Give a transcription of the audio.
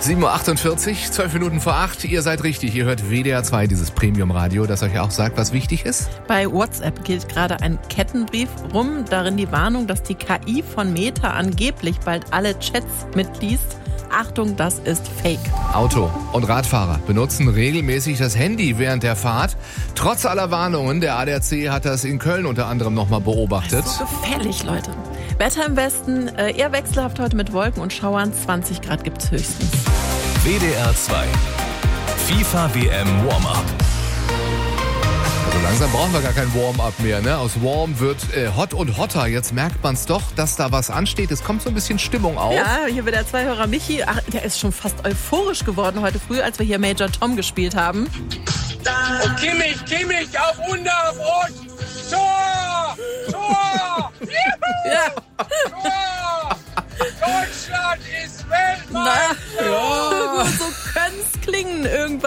7.48 Uhr, 12 Minuten vor 8. Ihr seid richtig, ihr hört WDR 2, dieses Premium-Radio, das euch auch sagt, was wichtig ist. Bei WhatsApp geht gerade ein Kettenbrief rum, darin die Warnung, dass die KI von Meta angeblich bald alle Chats mitliest. Achtung, das ist Fake. Auto- und Radfahrer benutzen regelmäßig das Handy während der Fahrt. Trotz aller Warnungen, der ADAC hat das in Köln unter anderem nochmal beobachtet. Das ist so gefährlich, Leute. Wetter im Westen, eher wechselhaft heute mit Wolken und Schauern. 20 Grad gibt's höchstens. WDR 2 FIFA WM Warm-Up. Also langsam brauchen wir gar kein Warm-Up mehr, ne? Aus Warm wird hot und hotter. Jetzt merkt man's doch, dass da was ansteht. Es kommt so ein bisschen Stimmung auf. Ja, hier wird der Zweihörer Michi. Ach, der ist schon fast euphorisch geworden heute früh, als wir hier Major Tom gespielt haben. Und Kimmich auf Unterbrust. Tor! Tor! Juhu! Ja. Tor! Deutschland ist Weltmeister! Na, so können's klingen irgendwann.